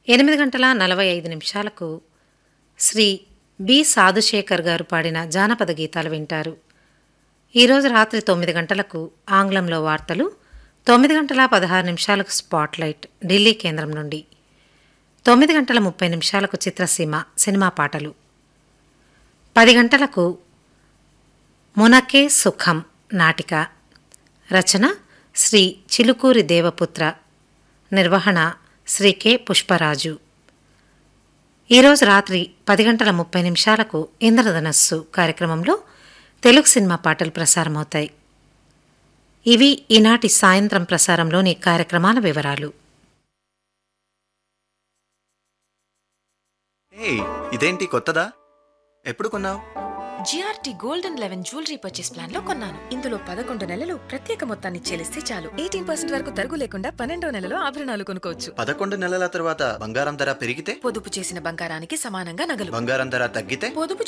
8:45 Shri B Sadhusekhar గారు పాడిన జానపద గీతాలు వింటారు. ఈరోజు రాత్రి 9 గంటలకు ఆంగ్లంలో వార్తలు, 9:16 స్పాట్లైట్ ఢిల్లీ కేంద్రం నుండి, 9:30 చిత్రసీమ సినిమా పాటలు, 10 గంటలకు మునకే సుఖం నాటిక, రచన శ్రీ చిలుకూరి దేవపుత్ర, నిర్వహణ శ్రీ కె పుష్పరాజు. ఈరోజు రాత్రి 10:30 ఇంద్రధనస్సు కార్యక్రమంలో తెలుగు సినిమా పాటలు ప్రసారమవుతాయి. ఇవి ఈనాటి సాయంత్రం ప్రసారంలోని కార్యక్రమాల వివరాలు. ఇదేంటి కొత్తదా? ఎప్పుడు కొన్నావు? GRT gold and 11 jewellery purchase plan లో కొన్నాను. ఇందులో 11 నెలలు ప్రత్యేక మొత్తాన్ని చెల్లిస్తే చాలు 18% వరకు తరుగు లేకుండా 12వ నెలలో ఆభరణాలు కొనుక్కోవచ్చు. 11 నెలల తర్వాత బంగారం ధర పెరిగితే పొదుపు చేసిన బంగారానికి సమానంగా నగలు, బంగారం ధర తగ్గితే పొదుపు